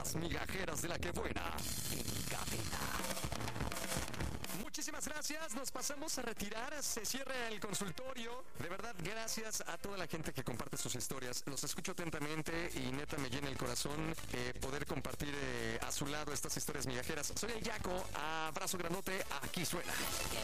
Las migajeras de la que buena en cabina. Muchísimas gracias, nos pasamos a retirar, se cierra el consultorio. De verdad, gracias a toda la gente que comparte sus historias. Los escucho atentamente y neta me llena el corazón poder compartir a su lado estas historias migajeras. Soy el Yaco, abrazo grandote, aquí suena. ¡Qué